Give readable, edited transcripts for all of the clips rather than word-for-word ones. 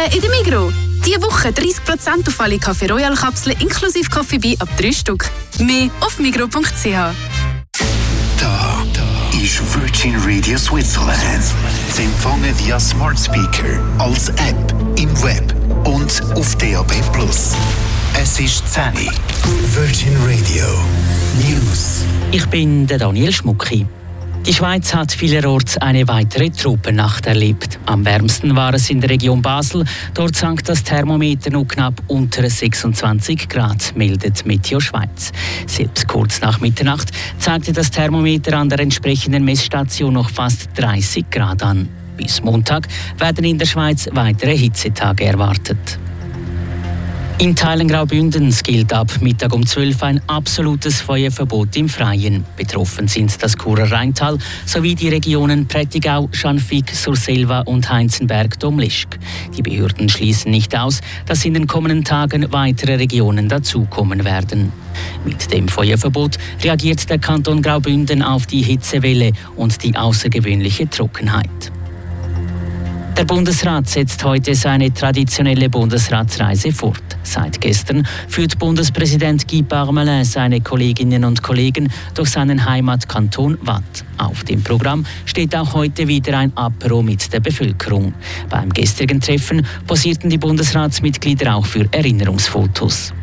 in der Migros. Diese Woche 30% auf alle Café Royal Kapseln inklusive Kaffee ab 3 Stück. Mehr auf migros.ch. Da ist Virgin Radio Switzerland. Zu empfangen via Smart Speaker, als App, im Web und auf DAB+. Es ist 10 Uhr. Virgin Radio News. Ich bin der Daniel Schmucki. Die Schweiz hat vielerorts eine weitere Tropennacht erlebt. Am wärmsten war es in der Region Basel. Dort sank das Thermometer noch knapp unter 26 Grad, meldet Meteo Schweiz. Selbst kurz nach Mitternacht zeigte das Thermometer an der entsprechenden Messstation noch fast 30 Grad an. Bis Montag werden in der Schweiz weitere Hitzetage erwartet. In Teilen Graubündens gilt ab Mittag um 12 Uhr ein absolutes Feuerverbot im Freien. Betroffen sind das Churer Rheintal sowie die Regionen Prättigau, Schanfigg, Surselva und Heinzenberg-Domleschg. Die Behörden schließen nicht aus, dass in den kommenden Tagen weitere Regionen dazukommen werden. Mit dem Feuerverbot reagiert der Kanton Graubünden auf die Hitzewelle und die außergewöhnliche Trockenheit. Der Bundesrat setzt heute seine traditionelle Bundesratsreise fort. Seit gestern führt Bundespräsident Guy Parmelin seine Kolleginnen und Kollegen durch seinen Heimatkanton Waadt. Auf dem Programm steht auch heute wieder ein Apero mit der Bevölkerung. Beim gestrigen Treffen posierten die Bundesratsmitglieder auch für Erinnerungsfotos.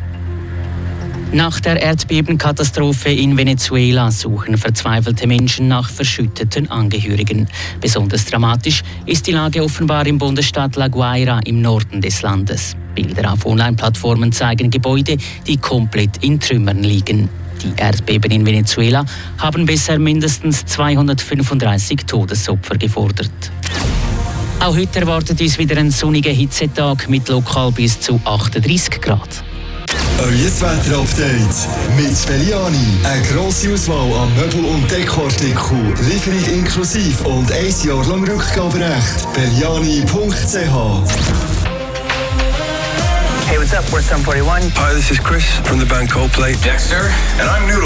Nach der Erdbebenkatastrophe in Venezuela suchen verzweifelte Menschen nach verschütteten Angehörigen. Besonders dramatisch ist die Lage offenbar im Bundesstaat La Guaira im Norden des Landes. Bilder auf Online-Plattformen zeigen Gebäude, die komplett in Trümmern liegen. Die Erdbeben in Venezuela haben bisher mindestens 235 Todesopfer gefordert. Auch heute erwartet uns wieder ein sonniger Hitzetag mit lokal bis zu 38 Grad. Euer Wetter-Update mit Belliani. Eine grosse Auswahl an Möbel- und Dekoartikeln. Lieferung inklusive und 1 Jahr lang Rückgaberecht. Belliani.ch. Hey, what's up? We're Sum 41. Hi, this is Chris from the band Coldplay. Dexter, and I'm new